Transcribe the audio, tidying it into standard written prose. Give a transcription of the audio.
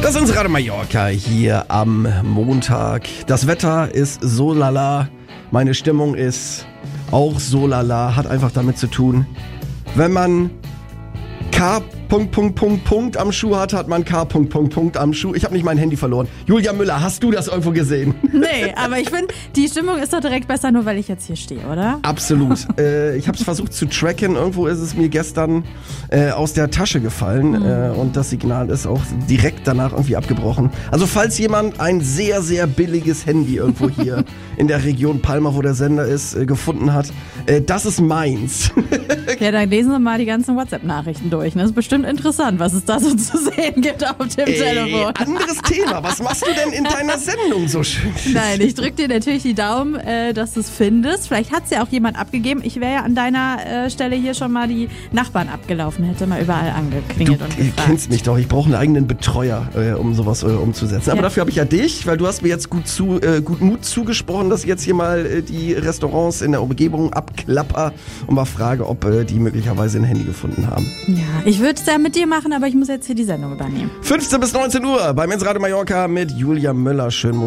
Das ist Radio Mallorca hier am Montag. Das Wetter ist so lala, meine Stimmung ist auch so lala, hat einfach damit zu tun, wenn man K. am Schuh hat man K. am Schuh. Ich habe nicht mein Handy verloren. Julia Müller, hast du das irgendwo gesehen? Nee, aber ich finde, die Stimmung ist doch direkt besser, nur weil ich jetzt hier stehe, oder? Absolut. Ich habe es versucht zu tracken. Irgendwo ist es mir gestern aus der Tasche gefallen und das Signal ist auch direkt danach irgendwie abgebrochen. Also falls jemand ein sehr, sehr billiges Handy irgendwo hier in der Region Palma, wo der Sender ist, gefunden hat, das ist meins. Ja, dann lesen wir mal die ganzen WhatsApp-Nachrichten durch. Das ist bestimmt interessant, was es da so zu sehen gibt auf dem Telefon. Anderes Thema. Was machst du denn in deiner Sendung so schön? Nein, ich drücke dir natürlich die Daumen, dass du es findest. Vielleicht hat es ja auch jemand abgegeben. Ich wäre ja an deiner Stelle hier schon mal die Nachbarn abgelaufen, hätte mal überall angeklingelt und gefragt. Du kennst mich doch. Ich brauche einen eigenen Betreuer, um sowas umzusetzen. Aber dafür habe ich ja dich, weil du hast mir jetzt gut Mut zugesprochen, dass ich jetzt hier mal die Restaurants in der Umgebung abklapper und mal frage, ob die möglicherweise ein Handy gefunden haben. Ja, ich würde es ja mit dir machen, aber ich muss jetzt hier die Sendung übernehmen. 15 bis 19 Uhr bei Men's Radio Mallorca mit Julia Müller. Schönen